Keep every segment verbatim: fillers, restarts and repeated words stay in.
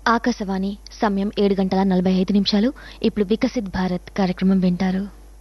ఆకాశవాణి సమయం ఏడు గంటల నలభై ఐదు నిమిషాలు. ఇప్పుడు వికసిత్ భారత్ కార్యక్రమం వింటారు.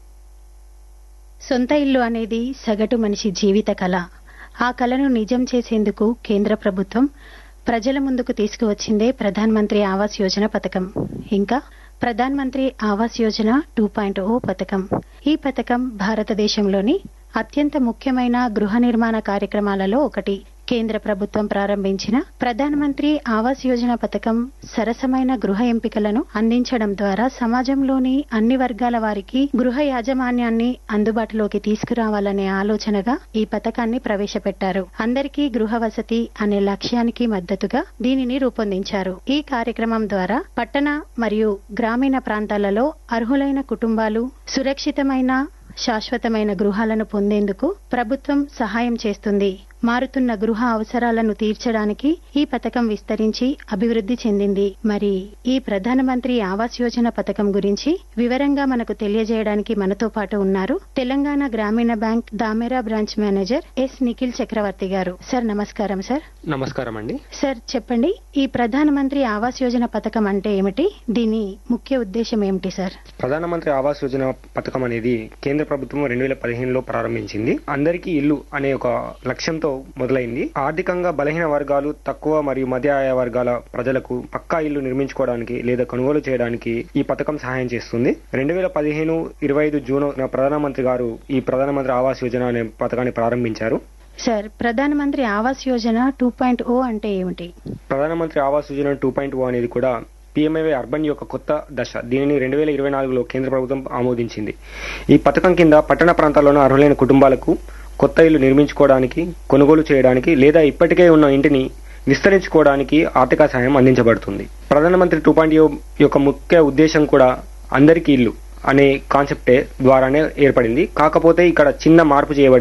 సొంత ఇల్లు అనేది సగటు మనిషి జీవిత కళ. ఆ కళను నిజం చేసేందుకు కేంద్ర ప్రభుత్వం ప్రజల ముందుకు తీసుకువచ్చిందే ప్రధాన్ మంత్రి ఆవాస్ యోజన పథకం, ఇంకా ప్రధాన్ మంత్రి ఆవాస్ యోజన టూ పాయింట్ ఓ పథకం. ఈ పథకం భారతదేశంలోని అత్యంత ముఖ్యమైన గృహ నిర్మాణ కార్యక్రమాలలో ఒకటి. కేంద్ర ప్రభుత్వం ప్రారంభించిన ప్రధాన మంత్రి ఆవాస్ యోజన పథకం సరసమైన గృహ ఎంపికలను అందించడం ద్వారా సమాజంలోని అన్ని వర్గాల వారికి గృహ యాజమాన్యాన్ని అందుబాటులోకి తీసుకురావాలనే ఆలోచనగా ఈ పథకాన్ని ప్రవేశపెట్టారు. అందరికీ గృహ వసతి అనే లక్ష్యానికి మద్దతుగా దీనిని రూపొందించారు. ఈ కార్యక్రమం ద్వారా పట్టణ మరియు గ్రామీణ ప్రాంతాలలో అర్హులైన కుటుంబాలు సురక్షితమైన శాశ్వతమైన గృహాలను పొందేందుకు ప్రభుత్వం సహాయం చేస్తుంది. మారుతున్న గృహ అవసరాలను తీర్చడానికి ఈ పథకం విస్తరించి అభివృద్ధి చెందింది. మరి ఈ ప్రధానమంత్రి ఆవాస్ యోజన పథకం గురించి వివరంగా మనకు తెలియజేయడానికి మనతో పాటు ఉన్నారు తెలంగాణ గ్రామీణ bank Damera branch manager yes Nikhil చక్రవర్తి గారు. సార్ నమస్కారం. సార్ నమస్కారం అండి. సార్ చెప్పండి, ఈ ప్రధానమంత్రి ఆవాస్ యోజన పథకం అంటే ఏమిటి? దీని ముఖ్య ఉద్దేశం ఏమిటి సార్? ప్రధానమంత్రి ఆవాస్ యోజన పథకం అనేది కేంద్ర ప్రభుత్వం రెండు వేల పదిహేనులో ప్రారంభించింది. అందరికీ ఇల్లు అనే ఒక లక్ష్యంతో మొదలైంది. ఆర్థికంగా బలహీన వర్గాలు, తక్కువ మరియు మధ్య ఆయ వర్గాల ప్రజలకు పక్కా ఇల్లు నిర్మించుకోవడానికి లేదా కొనుగోలు చేయడానికి ఈ పథకం సహాయం చేస్తుంది. రెండు వేల పదిహేను ఇరవై ఐదు జూన్ ప్రధానమంత్రి గారు ఈ ప్రధానమంత్రి ఆవాస్ యోజన అనే పథకాన్ని ప్రారంభించారు. సార్, ప్రధానమంత్రి ఆవాస్ యోజన టూ పాయింట్ ఓ అంటే ఏమిటి? ప్రధానమంత్రి ఆవాస్ యోజన టూ పాయింట్ ఓ అనేది కూడా పీఎంఏవై అర్బన్ యొక్క కొత్త దశ. దీనిని రెండు వేల ఇరవై నాలుగులో కేంద్ర ప్రభుత్వం ఆమోదించింది. ఈ పథకం కింద పట్టణ ప్రాంతాల్లోని అర్హులైన కుటుంబాలకు కొత్త ఇల్లు నిర్మించుకోవడానికి, కొనుగోలు చేయడానికి లేదా ఇప్పటికే ఉన్న ఇంటిని విస్తరించుకోవడానికి ఆర్థిక సహాయం అందించబడుతుంది. ప్రధానమంత్రి టూ పాయింట్ ఓ యొక్క ముఖ్య ఉద్దేశం కూడా అందరికీ ఇల్లు అనే కాన్సెప్టే ద్వారానే ఏర్పడింది. కాకపోతే ఇక్కడ చిన్న మార్పు చేయబడి